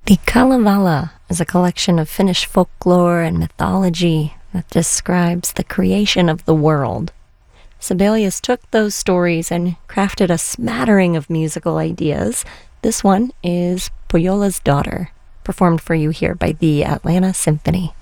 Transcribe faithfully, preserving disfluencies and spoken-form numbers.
The Kalevala is a collection of Finnish folklore and mythology that describes the creation of the world. Sibelius took those stories and crafted a smattering of musical ideas. This one is Pohjola's Daughter, performed for you here by the Atlanta Symphony.